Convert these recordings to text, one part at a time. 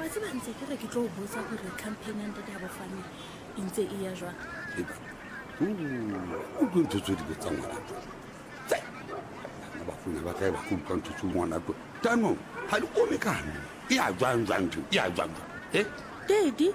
tseba ntse ke re ke tlo botsa gore campaign ya ntate ya bofane e ntse e ya jwang. o tlo ntse di botsa ngwana ba funa ba kae ba go utlwa ntse ngwana tlo tano ha di ome kana ya jwang Daddy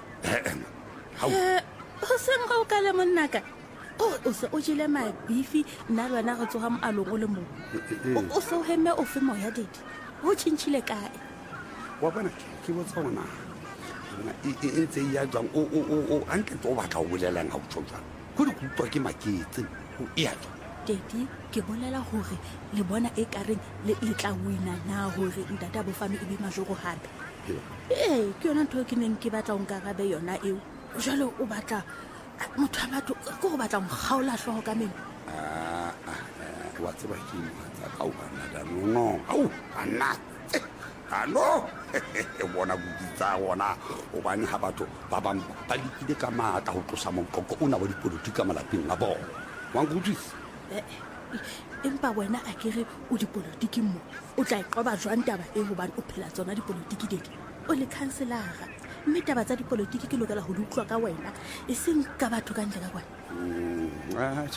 ho seng ga o ka le monnaka o se o jile mabifi nna le wena re tsoga mo along o le mo o se o heme o fe moya Daddy o tšhintšhile kae wa bona ke botsa ngwana e ntse ya jwang o antle tlo batla o bolelang ha o tshotsa go di kupwa ke maketse o ya Daddy ke bolela hore le bona e kareng le tla wina na hore ntate ya bofane e be majoro hape ke yona ntho ke neng ke batla o nkarabe yona eo jalo o batla motho a batho ke go batla nkgaola hlogo ka meno wa tseba ke tsa ka o bana da no au ana ano e bona butsa bona o bane ha batho ba bang ba likile ka mata ho tlosa monkoko ona wa dipolitiki malapeng a bona wa ngutisa empa wena a kere o dipolitiki mo o tla iqoba jwang taba e hobane o phela tsona dipolitiki Daddy o le councilor mme taba tsa dipolitiki ke lokela ho di utlwa ka wena e seng ka batho ka ntle ka kwana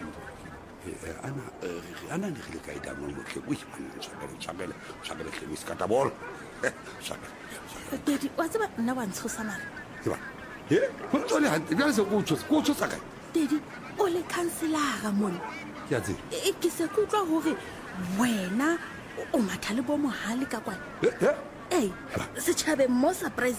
ana ne re le ka ida mo tle o imana tshwabele tle miskata bol Daddy wa tseba nna wa ntshosa mara ho tsole ha bja se go tshosa kae Daddy o le councilor mona ya tse ke se ke utlwa hore wena o matha le bo mohale ka kwana setjhabeng mo surprise